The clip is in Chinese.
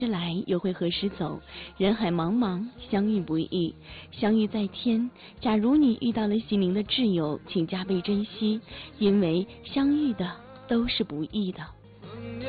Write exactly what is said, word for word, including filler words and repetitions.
时来又会何时走？人海茫茫，相遇不易，相遇在天。假如你遇到了心灵的挚友，请加倍珍惜，因为相遇的都是不易的。